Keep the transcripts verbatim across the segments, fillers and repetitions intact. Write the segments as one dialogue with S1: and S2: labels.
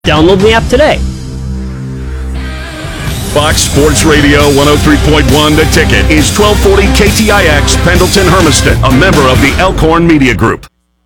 S1: Download the app today.
S2: Fox Sports Radio one oh three point one The Ticket is twelve forty K T I X Pendleton Hermiston, a member of the Elkhorn Media Group.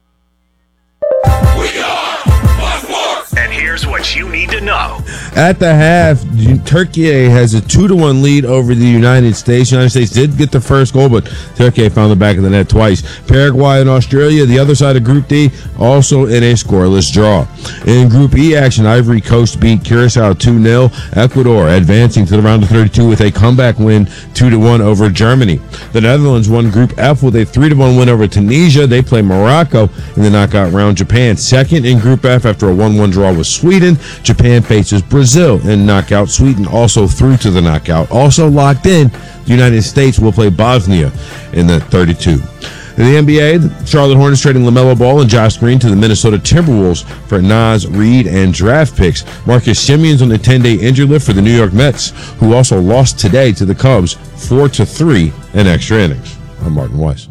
S3: We are Fox Sports.
S2: And here's what you need to know.
S4: At the half, Turkey has a two to one lead over the United States. The United States did get the first goal, but Turkey found the back of the net twice. Paraguay and Australia, the other side of Group D, also in a scoreless draw. In Group E action, Ivory Coast beat Curacao two nil. Ecuador advancing to the round of thirty-two with a comeback win two to one over Germany. The Netherlands won Group F with a three to one win over Tunisia. They play Morocco in the knockout round. Japan second in Group F after a one one draw with Sweden. Japan faces Brazil in knockout. Sweden also through to the knockout. Also locked in, the United States will play Bosnia in the thirty-two. In the N B A, the Charlotte Hornets trading LaMelo Ball and Josh Green to the Minnesota Timberwolves for Naz Reid and draft picks. Marcus Simeon's on the ten-day injury list for the New York Mets, who also lost today to the Cubs four to three in extra innings. I'm Martin Weiss.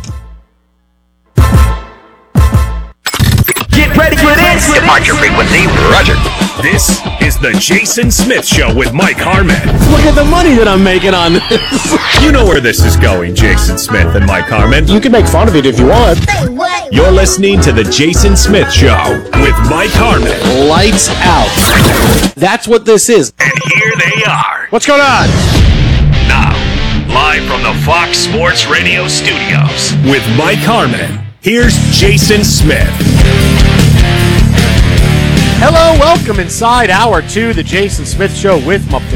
S2: Get ready for this! Departure frequency, roger. This is the Jason Smith Show with Mike Harmon.
S1: Look at the money that I'm making on this.
S2: You know where this is going, Jason Smith and Mike Harmon.
S1: You can make fun of it if you want.
S2: You're listening to the Jason Smith Show with Mike Harmon.
S1: Lights out. That's what this is.
S2: And here they are.
S1: What's going on?
S2: Now, live from the Fox Sports Radio studios with Mike Harmon, here's Jason Smith.
S1: Hello, welcome inside hour two, the Jason Smith Show with my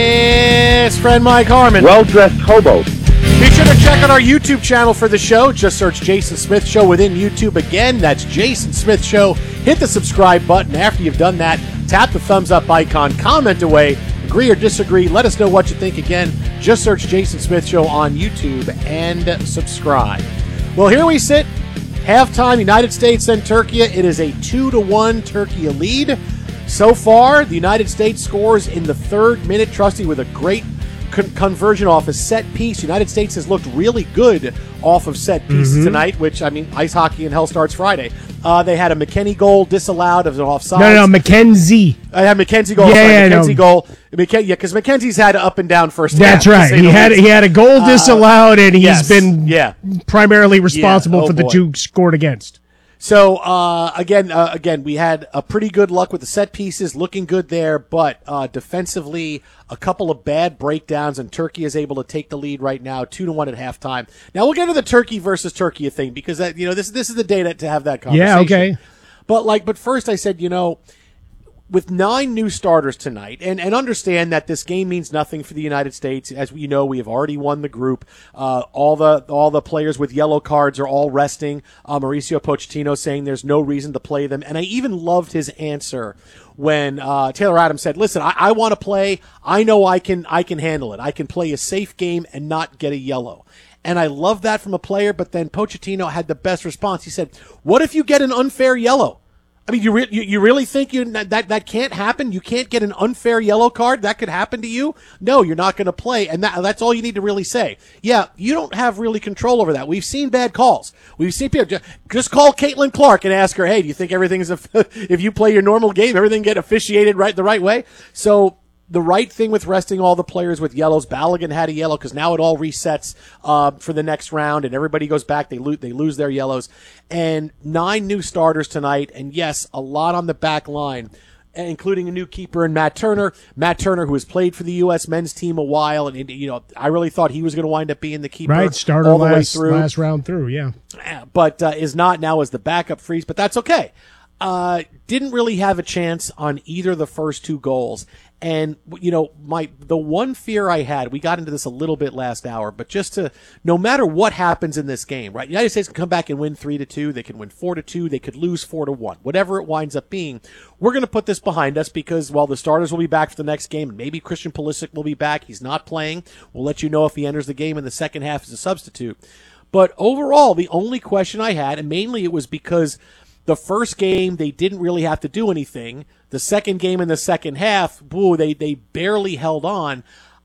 S1: best friend Mike Harmon.
S5: Well-dressed hobo.
S1: Be sure to check out our YouTube channel for the show. Just search Jason Smith Show within YouTube. Again, that's Jason Smith Show. Hit the subscribe button. After you've done that, tap the thumbs up icon, comment away, agree or disagree. Let us know what you think. Again, just search Jason Smith Show on YouTube and subscribe. Well, here we sit. Halftime, United States and Turkey. It is a two to one Turkey lead. So far, the United States scores in the third minute, Trusty, with a great con- conversion off a set piece. United States has looked really good off of set pieces mm-hmm. tonight, which, I mean, ice hockey and hell starts Friday. Uh, they had a McKennie goal disallowed of an offside.
S6: No, no, no, McKenzie.
S1: I had McKenzie goal.
S6: Yeah,
S1: sorry,
S6: yeah,
S1: McKenzie
S6: no.
S1: goal. McKen- yeah, because McKenzie's had up and down first.
S6: That's
S1: half,
S6: right. He had
S1: least.
S6: he had a goal disallowed, uh, and he's
S1: yes,
S6: been
S1: yeah.
S6: primarily responsible
S1: yeah, oh
S6: for the
S1: boy.
S6: two scored against.
S1: So uh, again, uh, again, we had a pretty good luck with the set pieces, looking good there. But uh, defensively, a couple of bad breakdowns, and Turkey is able to take the lead right now, two to one at halftime. Now we'll get to the Turkey versus Turkey thing because that you know this this is the day to, to have that conversation.
S6: Yeah, okay.
S1: But like, but first I said, you know, with nine new starters tonight, and, and understand that this game means nothing for the United States. As we know, we have already won the group. Uh, all the all the players with yellow cards are all resting. Uh, Mauricio Pochettino saying there's no reason to play them. And I even loved his answer when uh, Taylor Adams said, listen, I, I want to play. I know I can I can handle it. I can play a safe game and not get a yellow. And I love that from a player, but then Pochettino had the best response. He said, what if you get an unfair yellow? I mean, you, re- you you really think you that that can't happen? You can't get an unfair yellow card? That could happen to you? No, you're not going to play, and that, that's all you need to really say. Yeah, you don't have really control over that. We've seen bad calls. We've seen people just, just call Caitlin Clark and ask her, hey, do you think everything's a, if you play your normal game, everything get officiated right the right way? So the right thing with resting all the players with yellows. Balogun had a yellow because now it all resets uh, for the next round, and everybody goes back. They lose, they lose their yellows. And nine new starters tonight, and yes, a lot on the back line, including a new keeper in Matt Turner. Matt Turner, who has played for the U S men's team a while, and you know, I really thought he was going to wind up being the keeper
S6: right, starter
S1: all the
S6: last,
S1: way through.
S6: last round through, yeah.
S1: But uh, is not now as the backup freeze, but that's okay. Uh, didn't really have a chance on either of the first two goals. And, you know, my the one fear I had, we got into this a little bit last hour, but just to, no matter what happens in this game, right? The United States can come back and win three to two. They can win four to two. They could lose four to one. Whatever it winds up being, we're going to put this behind us because, well, the starters will be back for the next game. Maybe Christian Pulisic will be back. He's not playing. We'll let you know if he enters the game in the second half as a substitute. But overall, the only question I had, and mainly it was because the first game, they didn't really have to do anything. The second game in the second half, boo, they, they barely held on.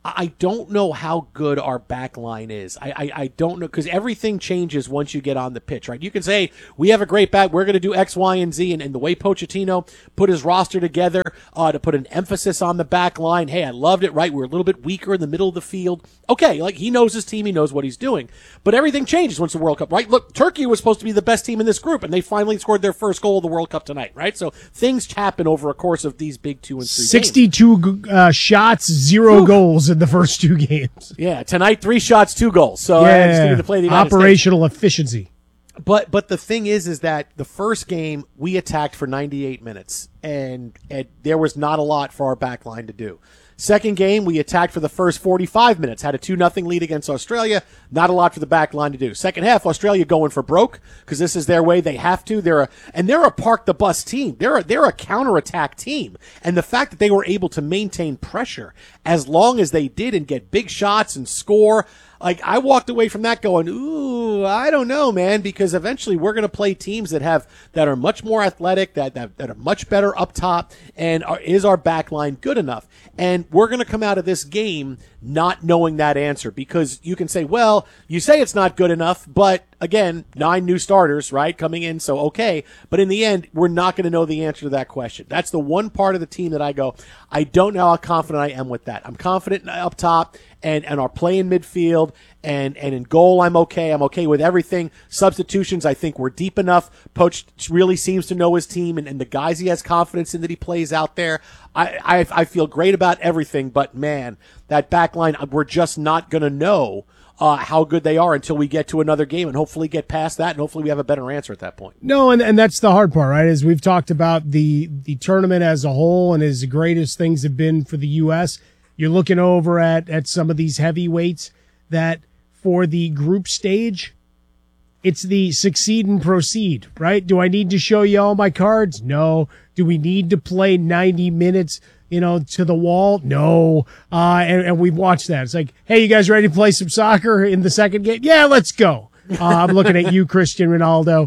S1: I don't know how good our back line is. I, I, I don't know, because everything changes once you get on the pitch, right? You can say, we have a great back, we're going to do X, Y, and Z, and, and the way Pochettino put his roster together uh, to put an emphasis on the back line, hey, I loved it, right? We were a little bit weaker in the middle of the field. Okay, like, he knows his team, he knows what he's doing. But everything changes once the World Cup, right? Look, Turkey was supposed to be the best team in this group, and they finally scored their first goal of the World Cup tonight, right? So things happen over a course of these big two and three
S6: sixty-two
S1: games.
S6: uh, shots, zero
S1: Whew.
S6: goals in the first two games.
S1: Yeah, tonight, three shots, two goals. So uh, I just
S6: Yeah,
S1: needed to play the United
S6: operational efficiency.
S1: States. But but the thing is, is that the first game we attacked for ninety-eight minutes, and, and there was not a lot for our back line to do. Second game, we attacked for the first forty-five minutes, had a two nothing lead against Australia, not a lot for the back line to do. Second half, Australia going for broke, because this is their way, they have to. They're a, and they're a park the bus team. They're a, they're a counterattack team. And the fact that they were able to maintain pressure as long as they did and get big shots and score, like, I walked away from that going, ooh, I don't know, man, because eventually we're going to play teams that have that are much more athletic, that that, that are much better up top, and are, is our back line good enough? And we're going to come out of this game not knowing that answer, because you can say, well, you say it's not good enough, but again, nine new starters, right, coming in, so okay. But in the end, we're not going to know the answer to that question. That's the one part of the team that I go, I don't know how confident I am with that. I'm confident up top and, and our play in midfield, and, and in goal, I'm okay. I'm okay with everything. Substitutions, I think we're deep enough. Poach really seems to know his team, and, and the guys he has confidence in that he plays out there. I, I, I feel great about everything, but man, that back line, we're just not going to know Uh, how good they are until we get to another game, and hopefully get past that, and hopefully we have a better answer at that point.
S6: No, and, and that's the hard part, right? As we've talked about the, the tournament as a whole, and as the greatest things have been for the U S, you're looking over at, at some of these heavyweights that for the group stage, it's the succeed and proceed, right? Do I need to show you all my cards? No. Do we need to play ninety minutes, you know, to the wall? No. Uh, and, and we've watched that. It's like, hey, you guys ready to play some soccer in the second game? Yeah, let's go. Uh, I'm looking at you, Cristiano Ronaldo,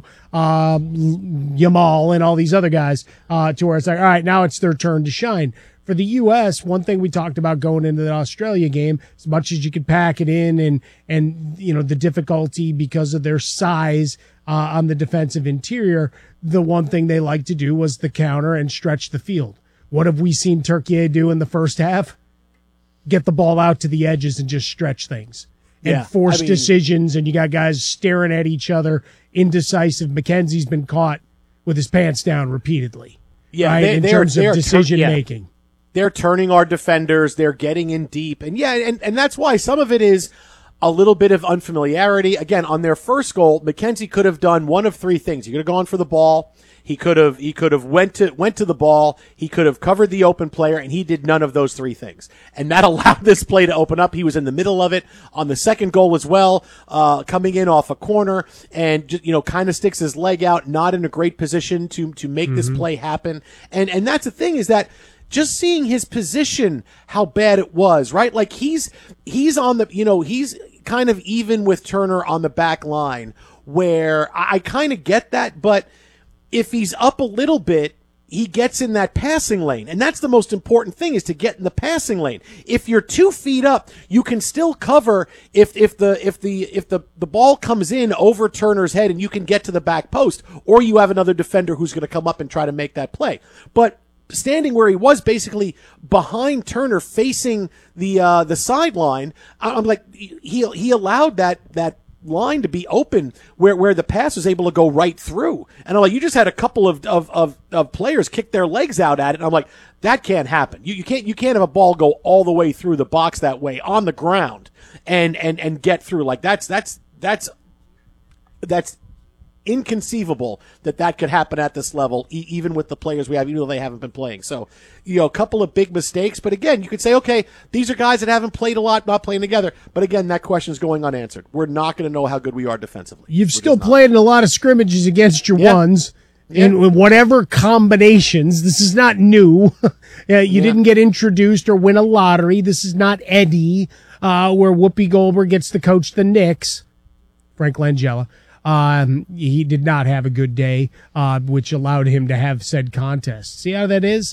S6: um, Yamal, and all these other guys, uh, to where it's like, all right, now it's their turn to shine. For the U S, one thing we talked about going into the Australia game, as much as you could pack it in and, and, you know, the difficulty because of their size, uh, on the defensive interior, the one thing they like to do was the counter and stretch the field. What have we seen Turkey do in the first half? Get the ball out to the edges and just stretch things and
S1: yeah,
S6: force
S1: I mean,
S6: decisions. And you got guys staring at each other, indecisive. McKenzie's been caught with his pants down repeatedly.
S1: Yeah,
S6: right?
S1: they,
S6: in
S1: they
S6: terms
S1: are, they
S6: of
S1: are
S6: decision
S1: tur- yeah.
S6: making.
S1: They're turning our defenders. They're getting in deep. And yeah, and, and that's why some of it is a little bit of unfamiliarity. Again, on their first goal, McKenzie could have done one of three things. He could have gone for the ball. He could have, he could have went to, went to the ball. He could have covered the open player, and he did none of those three things. And that allowed this play to open up. He was in the middle of it on the second goal as well, uh, coming in off a corner, and just, you know, kind of sticks his leg out, not in a great position to, to make mm-hmm. this play happen. And, and that's the thing, is that just seeing his position, how bad it was, right? Like he's, he's on the, you know, he's kind of even with Turner on the back line, where I, I kind of get that, but if he's up a little bit, he gets in that passing lane. And that's the most important thing, is to get in the passing lane. If you're two feet up, you can still cover if, if the, if the, if the, the ball comes in over Turner's head and you can get to the back post, or you have another defender who's going to come up and try to make that play. But standing where he was, basically behind Turner, facing the uh, the sideline, I'm like, he he allowed that that line to be open where where the pass was able to go right through. And I'm like, you just had a couple of of of, of players kick their legs out at it. And I'm like, that can't happen. You you can't you can't have a ball go all the way through the box that way on the ground and and and get through. Like that's that's that's that's. inconceivable that that could happen at this level, e- even with the players we have, even though they haven't been playing. So, you know, a couple of big mistakes, but again, you could say, okay, these are guys that haven't played a lot, not playing together. But again, that question is going unanswered. We're not going to know how good we are defensively.
S6: You've
S1: We're
S6: still played in a lot of scrimmages against your
S1: yeah.
S6: ones.
S1: Yeah.
S6: In whatever combinations. This is not new. yeah, you
S1: yeah.
S6: didn't get introduced or win a lottery. This is not Eddie, uh, where Whoopi Goldberg gets to coach the Knicks. Frank Langella. Um, he did not have a good day, uh, which allowed him to have said contest. See how that is?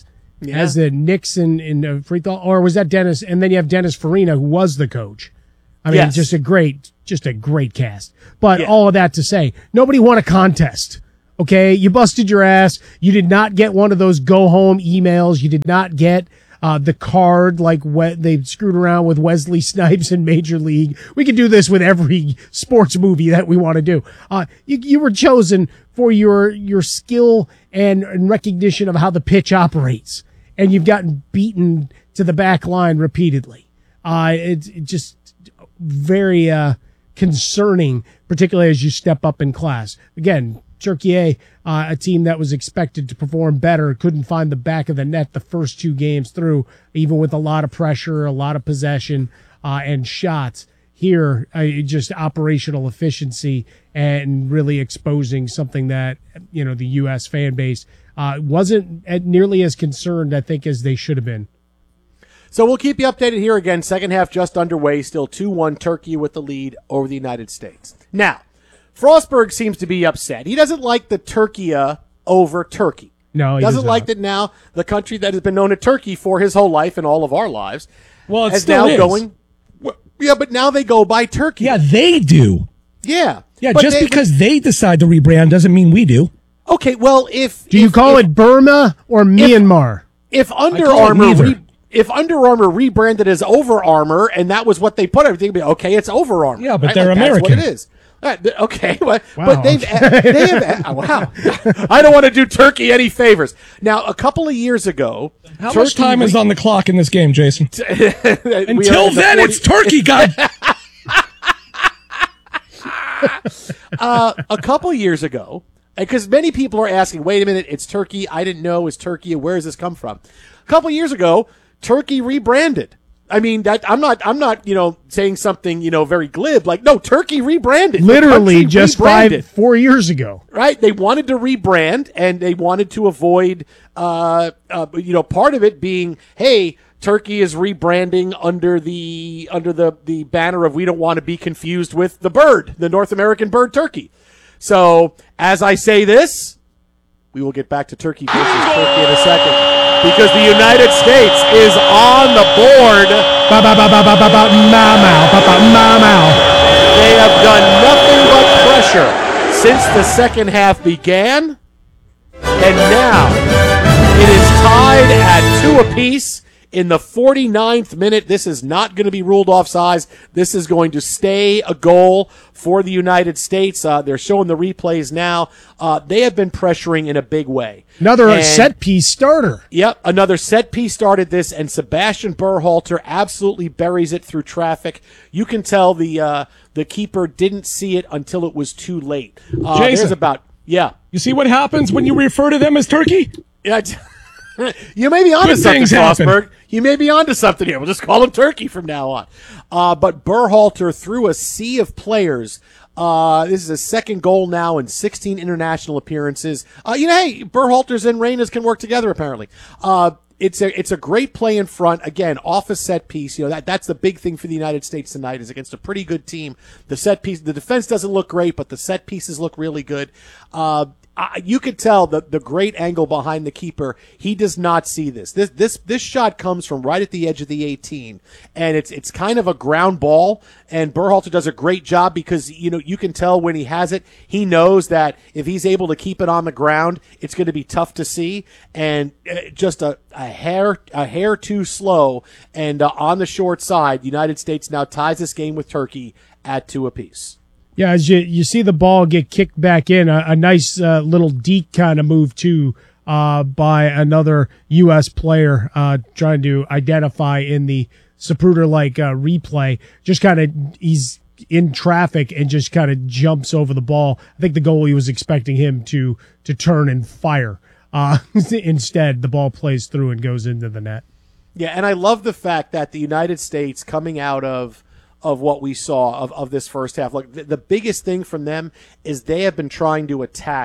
S1: Yeah.
S6: as the Knicks in, in uh, free throw, or was that Dennis? And then you have Dennis Farina, who was the coach. I mean,
S1: Yes.
S6: just a great, just a great cast. But
S1: Yeah.
S6: all of that to say, nobody won a contest. Okay, you busted your ass. You did not get one of those go home emails. You did not get uh, the card like we- they screwed around with Wesley Snipes in Major League. We could do this with every sports movie that we want to do. Uh, you, you were chosen for your your skill and, and recognition of how the pitch operates, and you've gotten beaten to the back line repeatedly. Uh, it's it just very uh, concerning, particularly as you step up in class. Again, Turkey, uh, a team that was expected to perform better, couldn't find the back of the net the first two games through, even with a lot of pressure, a lot of possession, uh, and shots. Here, uh, just operational efficiency and really exposing something that, you know, the U S fan base uh, wasn't nearly as concerned, I think, as they should have been.
S1: So we'll keep you updated here again. Second half just underway. Still two one Turkey with the lead over the United States. Now, Frostberg seems to be upset. He doesn't like the Turkey over Turkey.
S6: No, he
S1: doesn't
S6: does
S1: like
S6: not.
S1: that now the country that has been known as Turkey for his whole life and all of our lives
S5: Well, it
S1: is
S5: still
S1: now
S5: is.
S1: going. Well, yeah, but now they go by Turkey.
S5: Yeah, they do.
S1: yeah,
S5: Yeah,
S1: But
S5: just
S1: they-
S5: because they decide to rebrand doesn't mean we do.
S1: Okay, well, if
S6: Do you
S1: if-
S6: call
S1: if,
S6: it Burma or Myanmar?
S1: if Under
S5: call it
S1: Armour
S5: neither.
S1: re, if Under Armour rebranded as Over Armour and that was what they put everything, it'd be okay. It's Over Armour.
S5: Yeah, but
S1: right?
S5: they're
S1: Like,
S5: American.
S1: That's what it is. All right, th- okay, well,
S6: Wow.
S1: but they've they have oh, wow. I don't want to do Turkey any favors. Now, a couple of years ago,
S5: How
S1: Turkey
S5: much time is on the clock in this game, Jason?
S1: we are
S5: Until
S1: in the
S5: then,
S1: forty
S5: it's Turkey, God.
S1: uh, a couple of years ago, because many people are asking, wait a minute, it's Turkey. I didn't know it was Turkey. Where does this come from? A couple of years ago, Turkey rebranded. I mean, that I'm not, I'm not, you know, saying something, you know, very glib. Like, no, Turkey rebranded. The
S6: Literally
S1: country
S6: just
S1: rebranded.
S6: five, four years ago.
S1: Right? They wanted to rebrand, and they wanted to avoid, uh, uh, you know, part of it being, hey, Turkey is rebranding under the under the the banner of we don't want to be confused with the bird, the North American bird, turkey. So, as I say this, we will get back to Turkey versus Turkey in a second because the United States is on the board.
S6: Ba ba ba ba ba ba ba ma ma ba ba ma ma.
S1: They have done nothing but pressure since the second half began, and now it is tied at two apiece. In the forty-ninth minute, this is not going to be ruled offsides. This is going to stay a goal for the United States. Uh, they're showing the replays now. Uh, they have been pressuring in a big way.
S6: Another
S1: And-
S6: set piece starter.
S1: Yep, another set piece started this, and Sebastian Berhalter absolutely buries it through traffic. You can tell the uh, the keeper didn't see it until it was too late. Uh,
S5: Jason.
S1: There's about yeah,
S5: You see what happens when you refer to them as Turkey?
S1: yeah. it's- You may be onto
S5: Good
S1: something,
S5: things happen.
S1: Frostberg. You may be onto something here. We'll just call him Turkey from now on. Uh, but Berhalter, through a sea of players, uh, this is his second goal now in sixteen international appearances. Uh, you know, hey, Berhalter's and Reynas can work together, apparently. Uh, it's a it's a great play in front. Again, off a set piece. You know, that that's the big thing for the United States tonight is against a pretty good team. The set piece, the defense doesn't look great, but the set pieces look really good. Uh, I, you could tell the the great angle behind the keeper. He does not see this. This this this shot comes from right at the edge of the eighteen, and it's it's kind of a ground ball. And Berhalter does a great job because you know you can tell when he has it. He knows that if he's able to keep it on the ground, it's going to be tough to see. And uh, just a, a hair a hair too slow. And uh, on the short side, the United States now ties this game with Turkey at two apiece.
S6: Yeah, as you you see the ball get kicked back in, a, a nice uh, little deke kind of move too uh, by another U S player uh, trying to identify in the Zapruder-like uh, replay. Just kind of he's in traffic and just kind of jumps over the ball. I think the goalie was expecting him to to turn and fire. Uh, instead, the ball plays through and goes into the net.
S1: Yeah, and I love the fact that the United States coming out of of what we saw of, of this first half. Look, the, the biggest thing from them is they have been trying to attack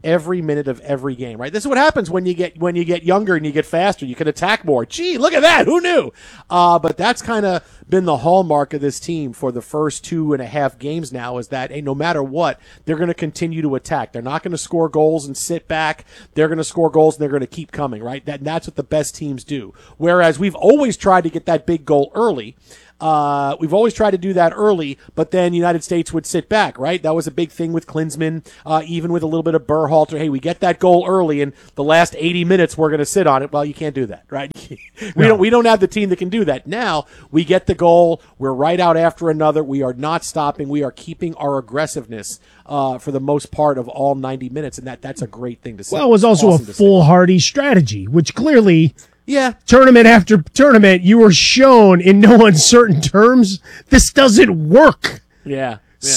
S1: every minute of every game, right? This is what happens when you get when you get younger and you get faster. You can attack more. Gee, look at that. Who knew? Uh, but that's kind of been the hallmark of this team for the first two and a half games now, is that, hey, no matter what, they're going to continue to attack. They're not going to score goals and sit back. They're going to score goals, and they're going to keep coming, right? That, that's what the best teams do. Whereas we've always tried to get that big goal early. Uh, we've always tried to do that early, but then the United States would sit back, right? That was a big thing with Klinsmann, uh, even with a little bit of Berhalter. Hey, we get that goal early, and the last eighty minutes we're going to sit on it. Well, you can't do that, right? we no. don't. We don't have the team that can do that. Now we get the goal. We're right out after another. We are not stopping. We are keeping our aggressiveness uh, for the most part of all ninety minutes, and that that's a great thing to see.
S6: Well, it was also awesome a foolhardy strategy, which clearly.
S1: Yeah.
S6: Tournament after tournament, you were shown in no uncertain terms, this doesn't work.
S1: Yeah. yeah.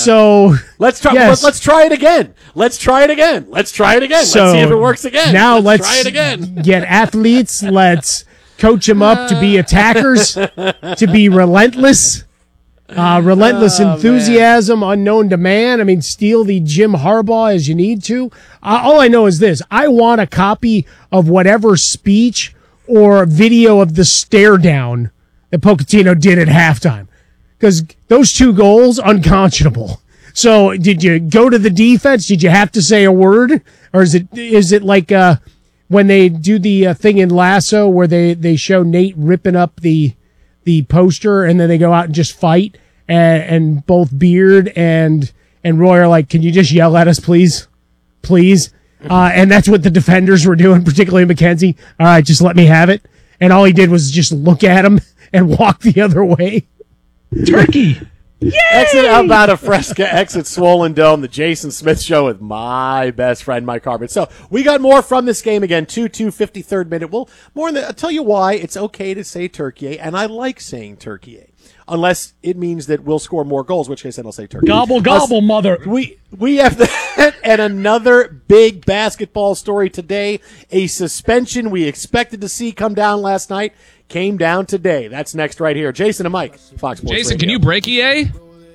S6: So
S1: let's try.
S6: Yes.
S1: Let's try it again. Let's try it again. Let's try it again.
S6: So
S1: let's see if it works again.
S6: Now
S1: let's,
S6: let's
S1: try it again.
S6: Get athletes. Let's coach them up to be attackers, to be relentless. Uh, relentless
S1: oh,
S6: enthusiasm, man. Unknown demand. I mean, steal the Jim Harbaugh as you need to. Uh, all I know is this. I want a copy of whatever speech or video of the stare down that Pochettino did at halftime. Because those two goals, unconscionable. So did you go to the defense? Did you have to say a word? Or is it is it like uh, when they do the uh, thing in Lasso where they, they show Nate ripping up the the poster and then they go out and just fight, and, and both Beard and and Roy are like, can you just yell at us, please? Please? Uh, and that's what the defenders were doing, particularly McKenzie. All right, just let me have it. And all he did was just look at him and walk the other way.
S5: Turkey.
S6: Yay!
S1: Exit about a Fresca, exit Swollen Dome, the Jason Smith Show with my best friend, Mike Harbert. So we got more from this game again, two two, fifty-third minute. Well, more in the, I'll tell you why it's okay to say Turkey, and I like saying Turkey, unless it means that we'll score more goals, which case then I'll say Turkey.
S5: Gobble, gobble,
S1: Us,
S5: mother.
S1: We we have that and another big basketball story today. A suspension we expected to see come down last night came down today. That's next right here. Jason and Mike, Fox Sports
S7: Jason,
S1: Radio.
S7: can you break E A?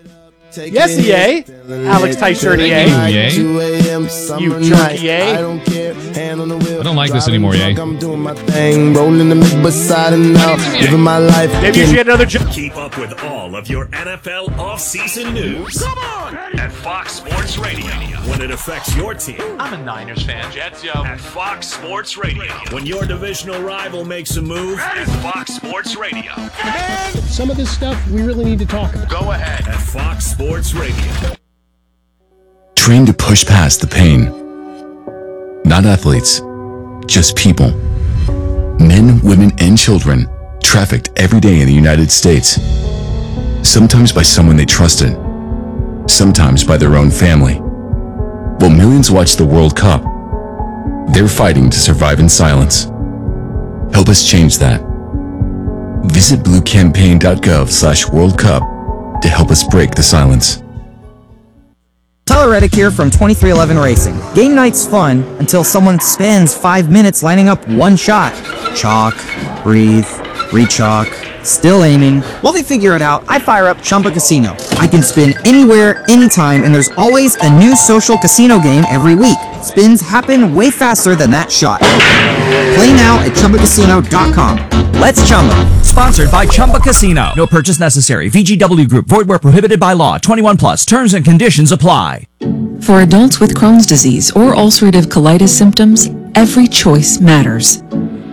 S1: Yes, E A. Alex Tyshirt, E A.
S7: Thank you,
S1: You jerk, E A.
S7: I don't like this anymore, Ye.
S8: I'm doing my thing, rolling the mid beside and out, living my life.
S1: Maybe you should get another job.
S2: Keep up with all of your N F L offseason news. Come on! At Fox Sports Radio. When it affects your team.
S3: I'm a Niners fan. Jets, yo.
S2: At Fox Sports Radio. When your divisional rival makes a move. At Fox Sports Radio.
S6: Some of this stuff we really need to talk about.
S3: Go ahead.
S2: At Fox Sports Radio.
S9: Trained to push past the pain. Not athletes, just people. Men, women, and children trafficked every day in the United States. Sometimes by someone they trusted. Sometimes by their own family. While millions watch the World Cup, they're fighting to survive in silence. Help us change that. Visit bluecampaign.gov slash World Cup to help us break the silence.
S10: Tyler Reddick here from twenty-three eleven Racing. Game night's fun until someone spends five minutes lining up one shot. Chalk, breathe, re-chalk, still aiming. While they figure it out, I fire up Chumba Casino. I can spin anywhere, anytime, and there's always a new social casino game every week. Spins happen way faster than that shot. Play now at Chumba Casino dot com. Let's Chumba.
S11: Sponsored by Chumba Casino. No purchase necessary. V G W Group. Void where prohibited by law. twenty-one plus. Terms and conditions apply.
S12: For adults with Crohn's disease or ulcerative colitis symptoms, every choice matters.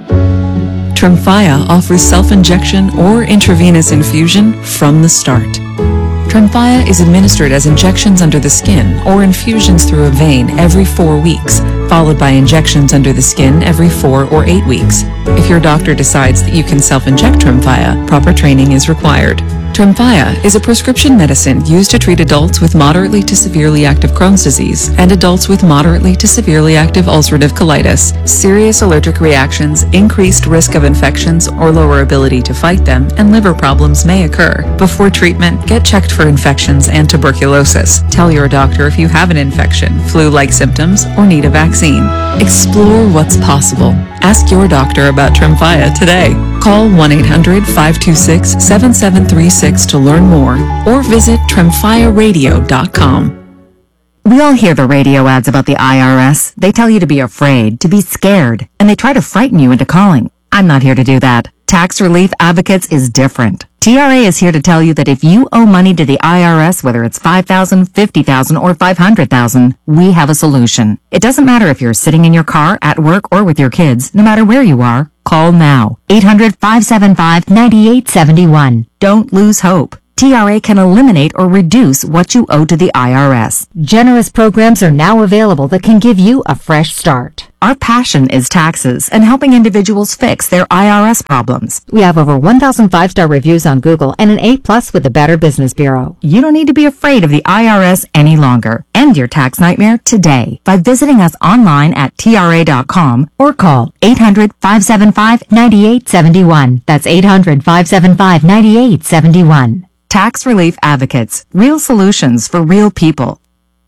S12: Tremfya offers self-injection or intravenous infusion from the start. Tremfya is administered as injections under the skin or infusions through a vein every four weeks, followed by injections under the skin every four or eight weeks. If your doctor decides that you can self-inject Tremfya, proper training is required. Tremfya is a prescription medicine used to treat adults with moderately to severely active Crohn's disease and adults with moderately to severely active ulcerative colitis. Serious allergic reactions, increased risk of infections or lower ability to fight them, and liver problems may occur. Before treatment, get checked for infections and tuberculosis. Tell your doctor if you have an infection, flu-like symptoms, or need a vaccine. Explore what's possible. Ask your doctor about Tremfya today. Call one eight hundred, five two six, seven seven three six to learn more or visit tremfya radio dot com.
S13: We all hear the radio ads about the I R S. They tell you to be afraid, to be scared, and they try to frighten you into calling. I'm not here to do that. Tax Relief Advocates is different. T R A is here to tell you that if you owe money to the I R S, whether it's five thousand dollars, fifty thousand dollars, or five hundred thousand dollars, we have a solution. It doesn't matter if you're sitting in your car, at work, or with your kids. No matter where you are, call now. eight hundred, five seven five, nine eight seven one. Don't lose hope. T R A can eliminate or reduce what you owe to the I R S. Generous programs are now available that can give you a fresh start. Our passion is taxes and helping individuals fix their I R S problems. We have over one thousand five-star reviews on Google and an A plus with the Better Business Bureau. You don't need to be afraid of the I R S any longer. End your tax nightmare today by visiting us online at T R A dot com or call eight hundred, five seven five, nine eight seven one. That's eight hundred, five seven five, nine eight seven one. Tax Relief Advocates. Real solutions for real people.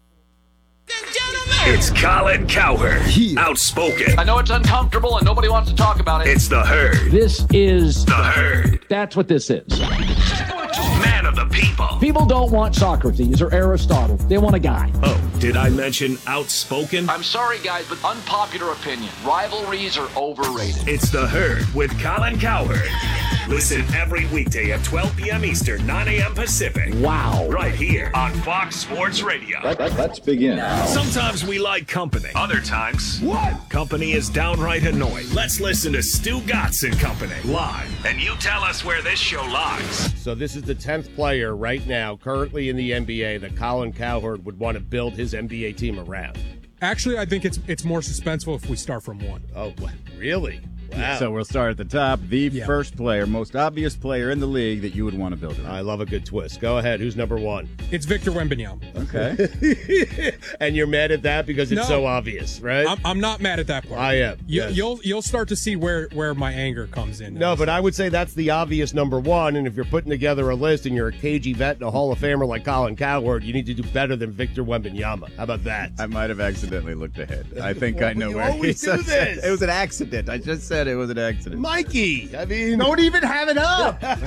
S2: It's Colin Cowherd. Outspoken.
S3: I know it's uncomfortable and nobody wants to talk about it.
S2: It's the Herd.
S14: This is
S2: the Herd.
S14: That's what this is.
S2: Man of the people.
S14: People don't want Socrates or Aristotle. They want a guy.
S2: Oh, did I mention outspoken?
S3: I'm sorry, guys, but unpopular opinion. Rivalries are overrated.
S2: It's the Herd with Colin Cowherd. Listen every weekday at twelve p.m. Eastern, nine a.m. Pacific.
S14: Wow.
S2: Right here on Fox Sports Radio.
S15: Let, let, let's begin.
S2: Sometimes we like company. Other times,
S15: what?
S2: Company is downright annoying. Let's listen to Stu Gatz and Company live. And you tell us where this show lies.
S16: So this is the tenth player right now, currently in the N B A, that Colin Cowherd would want to build his N B A team around.
S17: Actually, I think it's it's more suspenseful if we start from one.
S16: Oh, really? Wow.
S15: So we'll start at the top. The
S17: yeah.
S15: first player, most obvious player in the league that you would want to build it on.
S16: I love a good twist. Go ahead. Who's number one?
S17: It's Victor Wembanyama.
S15: Okay.
S16: And you're mad at that because it's
S17: no,
S16: so obvious, right?
S17: I'm, I'm not mad at that part.
S16: I am.
S17: You,
S16: yes.
S17: You'll you'll start to see where, where my anger comes in.
S16: No, but I would say that's the obvious number one. And if you're putting together a list and you're a K G vet and a Hall of Famer like Colin Cowherd, you need to do better than Victor Wembanyama. How about that?
S15: I might have accidentally looked ahead. I think
S16: well,
S15: I know
S16: you
S15: where
S16: always
S15: he
S16: do this.
S15: It was an accident. I just said it was an accident.
S16: Mikey, I mean,
S15: don't even have it up. The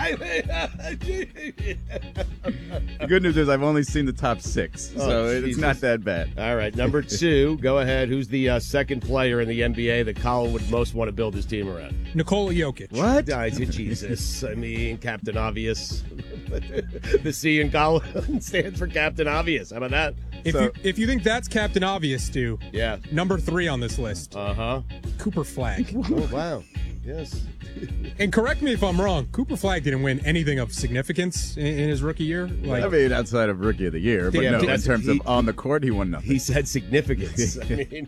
S15: good news is I've only seen the top six,
S16: oh,
S15: so
S16: Jesus.
S15: It's not that bad.
S16: All right, number two, go ahead. Who's the uh, second player in the N B A that Colin would most want to build his team around?
S17: Nikola Jokic.
S16: What? I said Jesus. I mean, Captain Obvious. The C in Colin stands for Captain Obvious. How about that?
S17: If
S16: so,
S17: you if you think that's Captain Obvious, Stu,
S16: yeah,
S17: number three on this list.
S16: Uh huh.
S17: Cooper Flagg.
S16: Oh wow. Yes.
S17: And correct me if I'm wrong, Cooper Flagg didn't win anything of significance in, in his rookie year. Like,
S15: I mean, outside of Rookie of the Year, but
S16: yeah,
S15: no,
S16: but
S15: in terms
S16: he,
S15: of on the court, he won nothing.
S16: He said significance. I mean,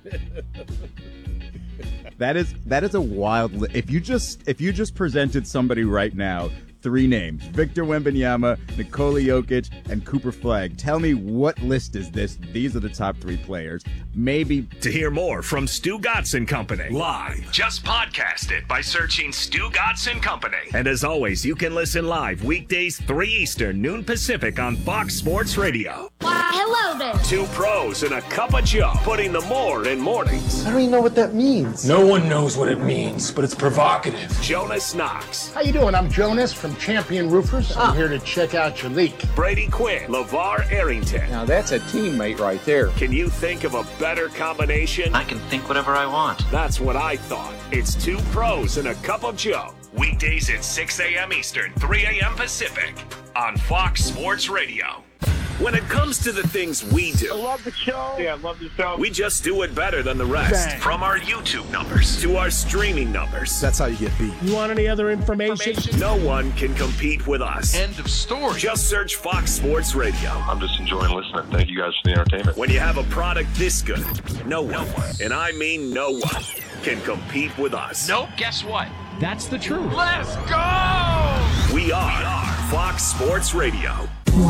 S15: that is that is a wild. Li- if you just if you just presented somebody right now. Three names, Victor Wembanyama, Nikola Jokic, and Cooper Flagg. Tell me, what list is this? These are the top three players. Maybe.
S2: To hear more from Stu Gatz and Company live, just podcast it by searching Stu Gatz and Company. And as always, you can listen live weekdays three Eastern, noon Pacific on Fox Sports Radio.
S18: Why, hello there.
S2: Two pros and a cup of Joe, putting the more in mornings.
S19: I don't even know what that means.
S20: No one knows what it means, but it's provocative.
S2: Jonas Knox.
S19: How you doing? I'm Jonas from Champion Roofers. I'm here to check out your leak.
S2: Brady Quinn, LeVar Arrington.
S21: Now that's a teammate right there.
S2: Can you think of a better combination?
S22: I can think whatever I want.
S2: That's what I thought. It's two pros and a cup of Joe. Weekdays at six a.m. Eastern, three a.m. Pacific on Fox Sports Radio. When it comes to the things we do,
S23: I love the show. Yeah, I love the show.
S2: We just do it better than the rest. Bang. From our YouTube numbers to our streaming numbers.
S19: That's how you get beat.
S6: You want any other information?
S2: information? No one can compete with us.
S3: End of story.
S2: Just search Fox Sports Radio.
S24: I'm just enjoying listening. Thank you guys for the entertainment.
S2: When you have a product this good, no one, no one, and I mean no one, can compete with us.
S3: Nope, guess what?
S14: That's the truth.
S3: Let's go!
S2: We are, we are Fox Sports Radio.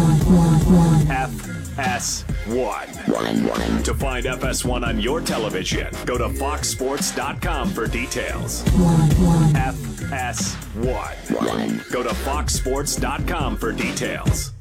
S2: F S one. To find F S one on your television, go to fox sports dot com for details. F S one. Go to fox sports dot com for details.